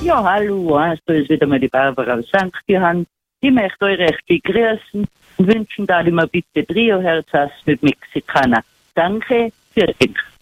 Ja, hallo, da ist wieder mal die Barbara aus St. Johann. Ich möchte euch recht viel grüßen und wünschen da immer bitte Trio Herz mit Mexikaner. Danke, für dich.